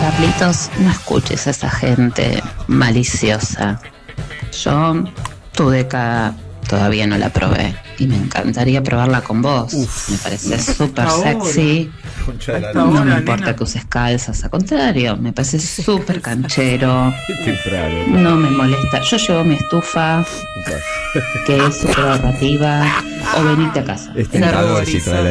Carlitos, no escuches a esa gente maliciosa. Yo, tu década, todavía no la probé. Y me encantaría probarla con vos. Me parece súper sexy. No me importa que uses calzas, al contrario, me parece súper canchero. No me molesta. Yo llevo mi estufa, que es súper ahorrativa, o venite a casa. Es tentador, sí, toda la